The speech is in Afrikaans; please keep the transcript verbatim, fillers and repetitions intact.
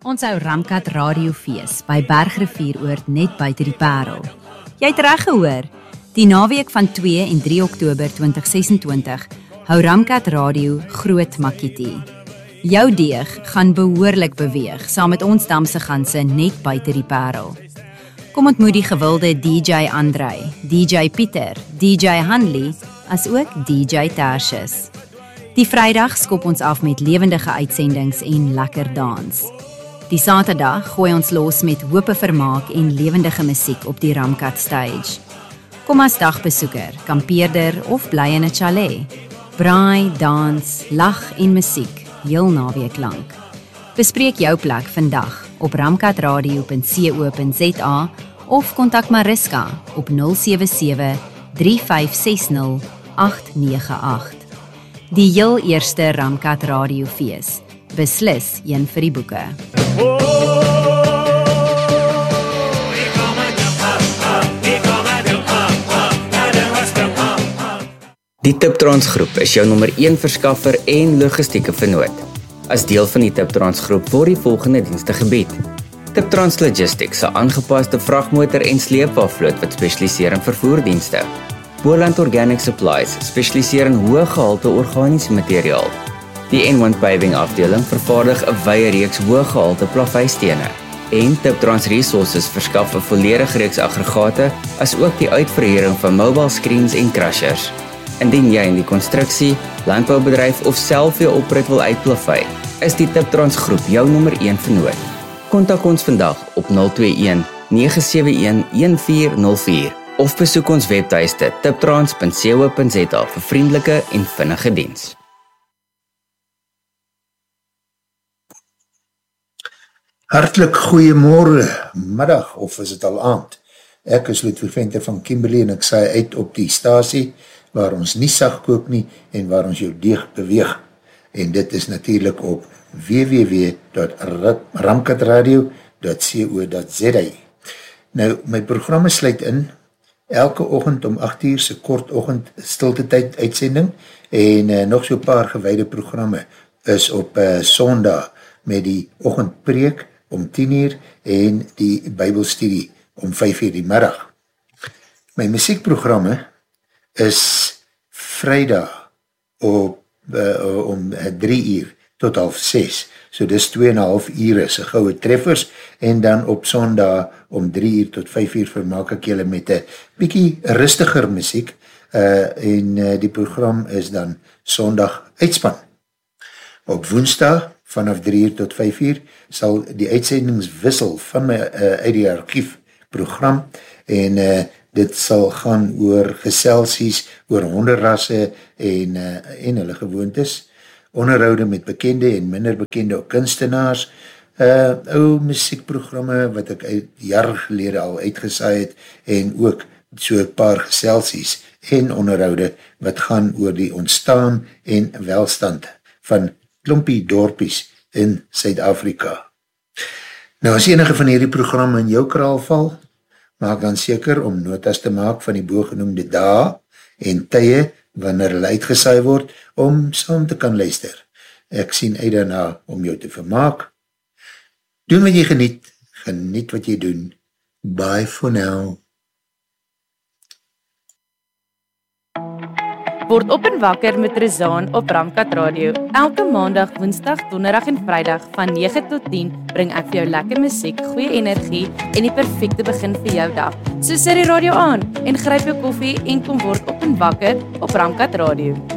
Ons hou Ramkat Radiofees by Bergrivieroord net buite die Parel. Jy het reg gehoor. Die naweek van twee en drie Oktober twintig sesentwintig hou Ramkat Radio Groot Makiti. Jou deeg gaan behoorlik beweeg saam met ons damse ganse net buite die Parel. Kom ontmoet die gewilde D J Andrei, D J Pieter, D J Hanley, as ook D J Tertius. Die Vrydag skop ons af met lewendige uitsendings en lekker dans. Die Saterdag gooi ons los met hope vermaak en lewendige musiek op die Ramkat stage. Kom as dagbesoeker, kampeerder of bly in 'n chalet. Braai, dans, lag en musiek, heel naweek lank. Bespreek jou plek vandag op ramkatradio punt co punt za of kontak Mariska op nul sewe sewe, drie vyf ses nul, agt nege agt. Die heel eerste Ramkat Radiofees, beslis een vir die boeke. Die Tiptrans groep is jou nommer een verskaffer en logistieke vennoot. As deel van die Tiptrans groep word die volgende dienste gebied. Tiptrans Logistics, 'n aangepaste vragmotor en sleepwavloot wat spesialiseer in vervoerdienste. Boland Organic Supplies spesialiseer in hoë gehalte organiese materiaal. Die N one Paving afdeling vervaardig 'n wye reeks hoë gehalte plaveistene. En Tiptrans Resources verskaf 'n volledige reeks aggregate as ook die uitverhuuring van mobile screens en crushers. Indien jy in die konstruksie, landboubedryf of self jou oprit wil uitplavei, is die Tiptrans groep jou nommer een vennoot. Kontak ons vandag op nul twee een, nege sewe een, een vier nul vier of besoek ons webtuiste tiptrans punt co punt za vir vriendelike en vinnige diens. Hartlik goeiemôre, middag of is dit al aand? Ek is Ludwig Venter van Kimberley en ek saai uit op die stasie waar ons nie sag kook nie en waar ons jou deeg beweeg. En dit is natuurlijk op w w w punt ramkatradio punt co punt za. Nou, my programme sluit in elke oggend om agt uur se kort oggend stilte tyd uitsending en uh, nog so paar gewyde programme is op uh, Sondag met die oggendpreek om tien uur en die Bybelstudie om vyf uur die middag. My musiekprogramme is Vrydag op uh, om drie uur tot half ses. So dis twee en een half ure se goue treffers en dan op Sondag om drie uur tot vyf uur vermaak ek julle met 'n bietjie rustiger musiek uh, en uh, die program is dan Sondag uitspan. Op Woensdag vanaf drie uur tot vyf uur sal die uitsendings wissel van my uh, uit die archief program en uh, dit sal gaan oor geselsies, oor honderrasse en, uh, en hulle gewoontes, onderhoude met bekende en minder bekende kunstenaars, uh, ou musiekprogramme wat ek uit jare gelede al uitgesaai het en ook so 'n paar geselsies en onderhoude wat gaan oor die ontstaan en welstand van klompie dorpies in Suid-Afrika. Nou as enige van hierdie programme in jou kraal val, maak dan seker om notas te maak van die bogenoemde dae en tye wanneer hulle uitgesaai word om saam te kan luister. Ek sien uit daarna om jou te vermaak. Doen wat jy geniet, geniet wat jy doen. Bye for now. Word op en wakker met Rezaan op Ramkat Radio. Elke maandag, woensdag, donderdag en vrydag van nege tot tien bring ek vir jou lekker musiek, goeie energie en die perfekte begin vir jou dag. So sit die radio aan en gryp jou koffie en kom word op en wakker op Ramkat Radio.